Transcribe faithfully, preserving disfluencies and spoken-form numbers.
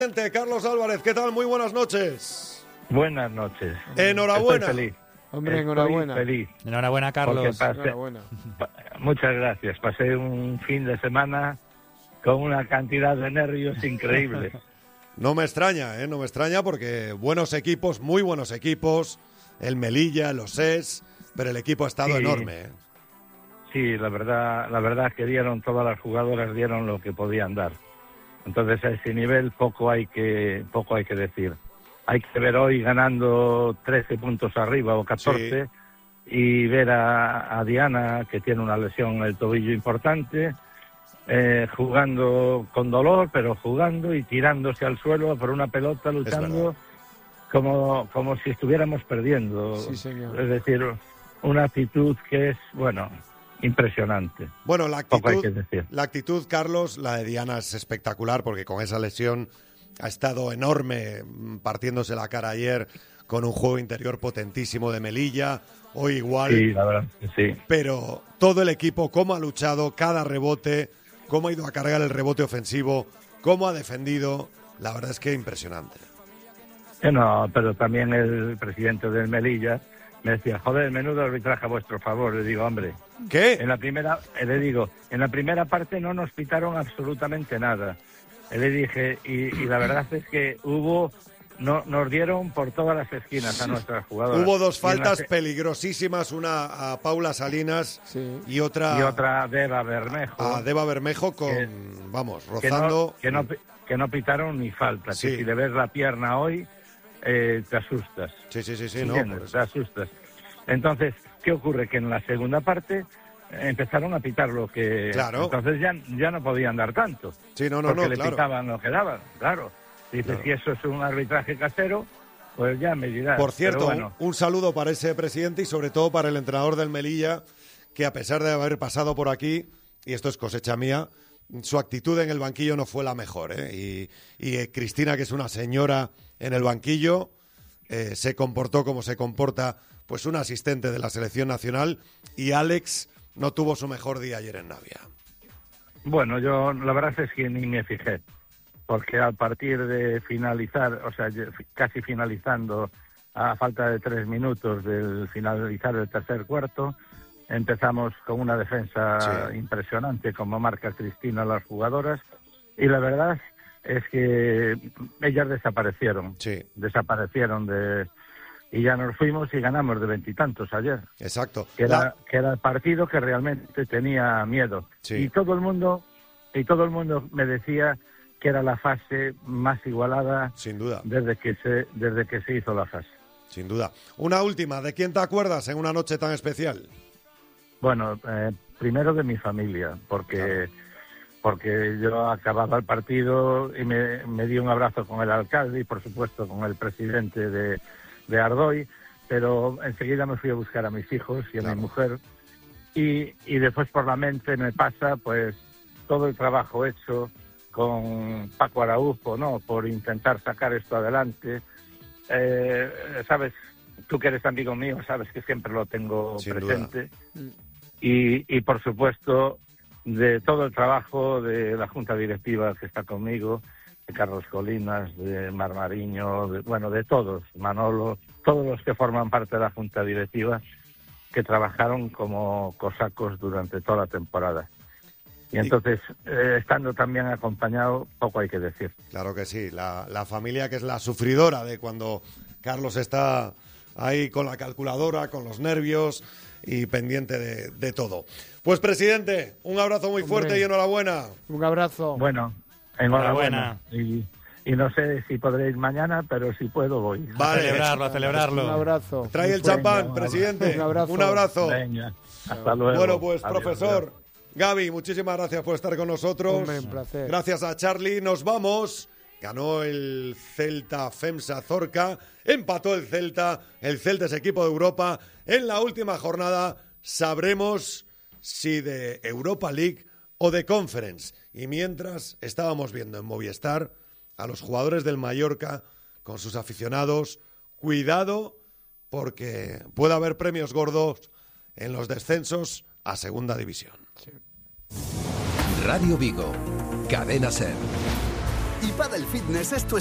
Carlos Álvarez, ¿qué tal? Muy buenas noches. Buenas noches. Enhorabuena. Estoy feliz. Hombre, Estoy enhorabuena. feliz. Enhorabuena, Carlos. Pasé, Enhorabuena. pa, muchas gracias. Pasé un fin de semana con una cantidad de nervios increíbles. No me extraña, ¿eh? No me extraña porque buenos equipos, muy buenos equipos, el Melilla, los E S, pero el equipo ha estado Sí. enorme, ¿eh? Sí, la verdad, la verdad es que dieron, todas las jugadoras dieron lo que podían dar. Entonces a ese nivel poco hay que, poco hay que decir. Hay que ver hoy ganando trece puntos arriba o catorce, sí. Y ver a, a Diana, que tiene una lesión en el tobillo importante, eh, jugando con dolor, pero jugando y tirándose al suelo por una pelota, luchando como, como si estuviéramos perdiendo. Sí, señor. Es decir, una actitud que es, bueno, impresionante. Bueno, la Poco hay actitud, que decir. la actitud, Carlos, la de Diana es espectacular porque con esa lesión ha estado enorme, partiéndose la cara ayer con un juego interior potentísimo de Melilla, hoy igual. Sí, la verdad que sí. Pero todo el equipo, cómo ha luchado, cada rebote, cómo ha ido a cargar el rebote ofensivo, cómo ha defendido, la verdad es que impresionante. Eh, no, pero también el presidente del Melilla me decía, joder, menudo arbitraje a vuestro favor. Le digo, hombre, ¿qué? En la primera, eh, le digo, en la primera parte no nos pitaron absolutamente nada. Eh, le dije, y, y la verdad es que hubo, no, nos dieron por todas las esquinas a nuestras jugadoras. Hubo dos faltas la, peligrosísimas, una a Paula Salinas, sí. y otra y otra a Deva Bermejo. A Deva Bermejo con, que, vamos, rozando. Que no, que, no, que no pitaron ni falta, sí. Que si le ves la pierna hoy, eh, te asustas. Sí, sí, sí, sí, no, pues... te asustas. Entonces, ¿qué ocurre? Que en la segunda parte empezaron a pitar lo que... Claro. Entonces ya, ya no podían dar tanto. Sí, no, no, porque no, le claro. pitaban lo que daban, claro. Dices, claro. Si eso es un arbitraje casero, pues ya me dirás. Por cierto, bueno. un, un saludo para ese presidente y sobre todo para el entrenador del Melilla, que a pesar de haber pasado por aquí, y esto es cosecha mía, su actitud en el banquillo no fue la mejor, ¿eh? Y, y eh, Cristina, que es una señora en el banquillo, eh, se comportó como se comporta pues un asistente de la selección nacional, y Alex no tuvo su mejor día ayer en Navia. Bueno, yo la verdad es que ni me fijé, porque a partir de finalizar, o sea, casi finalizando, a falta de tres minutos del finalizar el tercer cuarto, empezamos con una defensa sí. impresionante, como marca Cristina las jugadoras, y la verdad es que ellas desaparecieron, sí. desaparecieron de... Y ya nos fuimos y ganamos de veintitantos ayer. Exacto. Que era, La... que era el partido que realmente tenía miedo. Sí. Y todo el mundo, y todo el mundo me decía que era la fase más igualada. Sin duda. Desde que se, desde que se hizo la fase. Sin duda. Una última, ¿de quién te acuerdas en una noche tan especial? Bueno, eh, primero de mi familia, porque, claro. porque yo acababa el partido y me, me di un abrazo con el alcalde y por supuesto con el presidente de de Ardoy, pero enseguida me fui a buscar a mis hijos y a claro. mi mujer, y, y después por la mente me pasa pues todo el trabajo hecho con Paco Araújo, ¿no? Por intentar sacar esto adelante. Eh, sabes, tú que eres amigo mío, sabes que siempre lo tengo Sin presente. Y, y por supuesto de todo el trabajo de la Junta Directiva que está conmigo, de Carlos Colinas, de Mar Mariño, de, bueno, de todos, Manolo, todos los que forman parte de la Junta Directiva, que trabajaron como cosacos durante toda la temporada. Y entonces, eh, estando también acompañado, poco hay que decir. Claro que sí, la, la familia que es la sufridora de cuando Carlos está ahí con la calculadora, con los nervios y pendiente de, de todo. Pues, presidente, un abrazo muy Hombre, fuerte y enhorabuena. Un abrazo. Bueno. Enhorabuena. Y, y no sé si podré ir mañana, pero si puedo voy. Vale. A celebrarlo, a celebrarlo. Un abrazo. Trae el champán, Venga, presidente. Un abrazo. Un abrazo. Venga, hasta luego. Bueno, pues, adiós, profesor adiós. Gaby, muchísimas gracias por estar con nosotros. Hombre, un placer. Gracias a Charlie. Nos vamos. Ganó el Celta FEMSA Zorca. Empató el Celta. El Celta es equipo de Europa. En la última jornada sabremos si de Europa League o de Conference. Y mientras estábamos viendo en Movistar a los jugadores del Mallorca con sus aficionados, cuidado porque puede haber premios gordos en los descensos a Segunda División. Radio Vigo, Cadena SER. Y Padel Fitness es tu